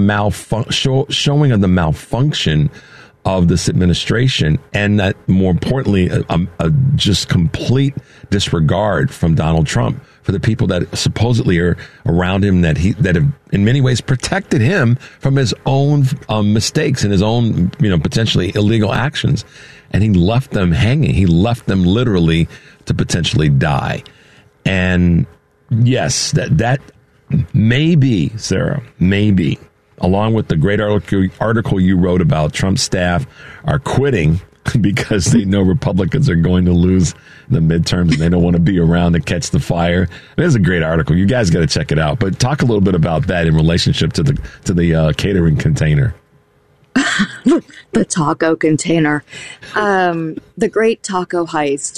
showing of the malfunction of this administration, and that more importantly, a just complete disregard from Donald Trump for the people that supposedly are around him that have in many ways protected him from his own mistakes and his own potentially illegal actions, and he left them hanging. He left them literally to potentially die. And yes, that may be, Sarah, maybe, along with the great article you wrote about Trump's staff are quitting because they know Republicans are going to lose the midterms and they don't want to be around to catch the fire. It is a great article. You guys got to check it out. But talk a little bit about that in relationship to the catering container. The taco container. The great taco heist.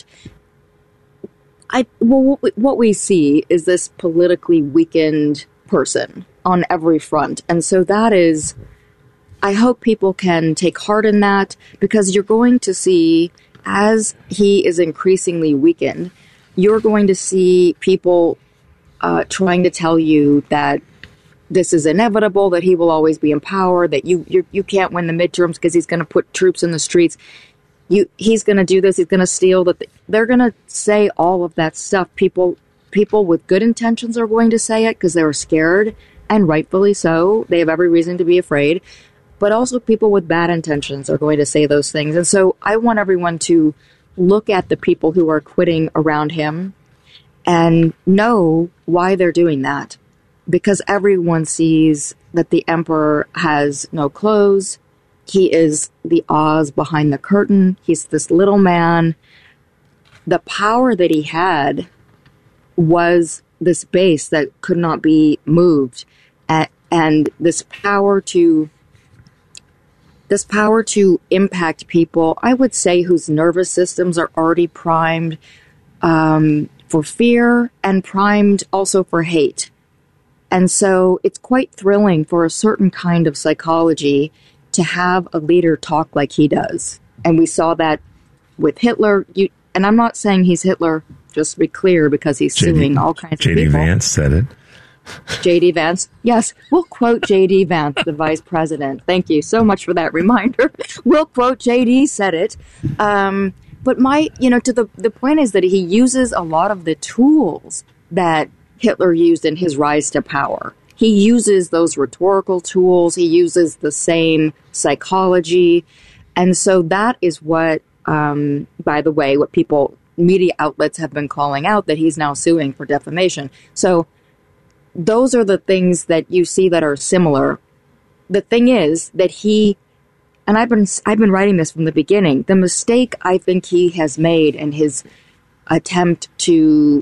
What we see is this politically weakened person on every front. And so that is, I hope people can take heart in that, because you're going to see, as he is increasingly weakened, you're going to see people trying to tell you that this is inevitable, that he will always be in power, that you can't win the midterms because he's going to put troops in the streets. He's going to do this. He's going to steal that. They're going to say all of that stuff. People with good intentions are going to say it because they're scared, and rightfully so. They have every reason to be afraid. But also people with bad intentions are going to say those things. And so I want everyone to look at the people who are quitting around him and know why they're doing that. Because everyone sees that the emperor has no clothes. He is the Oz behind the curtain. He's this little man. The power that he had was this base that could not be moved. And this power to impact people, I would say, whose nervous systems are already primed for fear and primed also for hate. And so it's quite thrilling for a certain kind of psychology to have a leader talk like he does. And we saw that with Hitler. And I'm not saying he's Hitler, just to be clear, because he's suing all kinds of people. J.D. Vance said it. J.D. Vance. Yes, we'll quote J.D. Vance, the vice president. Thank you so much for that reminder. We'll quote J.D. said it. But the point is that he uses a lot of the tools that Hitler used in his rise to power. He uses those rhetorical tools. He uses the same psychology. And so that is what, by the way, what media outlets have been calling out, that he's now suing for defamation. So those are the things that you see that are similar. The thing is that and I've been writing this from the beginning, the mistake I think he has made in his attempt to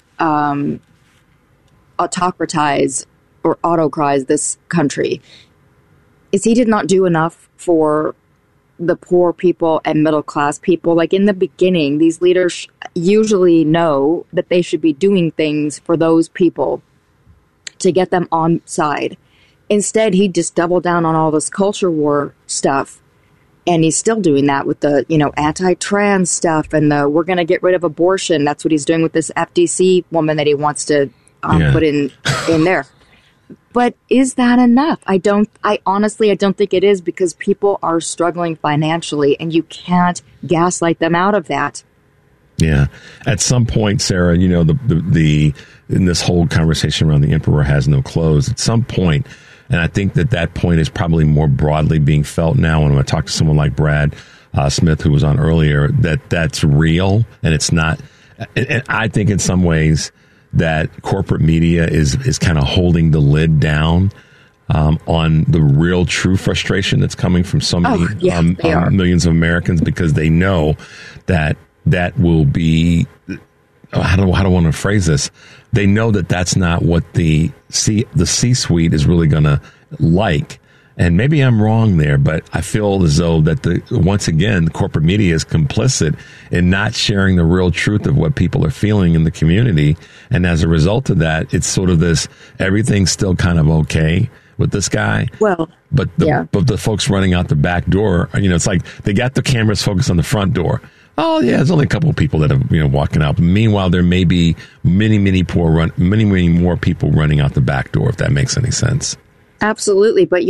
autocratize or autocratize this country is he did not do enough for the poor people and middle class people. Like in the beginning, these leaders usually know that they should be doing things for those people to get them on side. Instead, he just doubled down on all this culture war stuff. And he's still doing that with the, anti-trans stuff and we're going to get rid of abortion. That's what he's doing with this FTC woman that he wants to put in there. But is that enough? I honestly don't think it is, because people are struggling financially and you can't gaslight them out of that. Yeah. At some point, Sarah, the in this whole conversation around the emperor has no clothes, at some point, and I think that point is probably more broadly being felt now when I talk to someone like Brad Smith, who was on earlier, that's real, and it's not. And I think in some ways that corporate media is kind of holding the lid down on the real true frustration that's coming from so many millions of Americans, because they know that will be, how do I want to phrase this? They know that that's not what the C-suite is really going to like. And maybe I'm wrong there, but I feel as though that once again, the corporate media is complicit in not sharing the real truth of what people are feeling in the community. And as a result of that, it's sort of this, everything's still kind of okay with this guy. Well, but the folks running out the back door, it's like they got the cameras focused on the front door. Oh yeah, there's only a couple of people that are walking out. But meanwhile, there may be many more people running out the back door, if that makes any sense. Absolutely, but